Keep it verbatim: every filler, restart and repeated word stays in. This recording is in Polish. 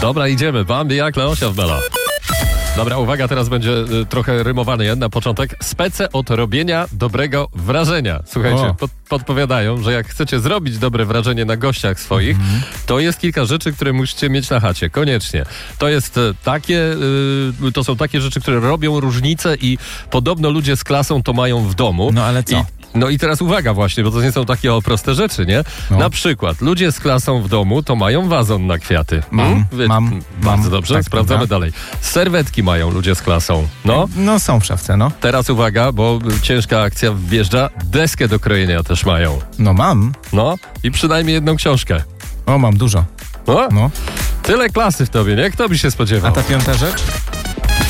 Dobra, idziemy. Bambi jak Leosia w Bela. Dobra, uwaga, teraz będzie y, trochę rymowanie na początek. Spece od robienia dobrego wrażenia. Słuchajcie, pod, podpowiadają, że jak chcecie zrobić dobre wrażenie na gościach swoich, mm-hmm. to jest kilka rzeczy, które musicie mieć na chacie. Koniecznie. To jest y, takie, y, to są takie rzeczy, które robią różnicę i podobno ludzie z klasą to mają w domu. No ale co? I, No i teraz uwaga właśnie, bo to nie są takie o proste rzeczy, nie? No. Na przykład ludzie z klasą w domu to mają wazon na kwiaty. Mam, hmm? Wy... mam. Bardzo mam, dobrze, tak, sprawdzamy prawda? dalej. Serwetki mają ludzie z klasą. No. No są w szafce, no. Teraz uwaga, bo ciężka akcja wjeżdża. Deskę do krojenia też mają. No mam. No i przynajmniej jedną książkę. O, mam dużo. No? No. Tyle klasy w tobie, nie? Kto by się spodziewał? A ta piąta rzecz?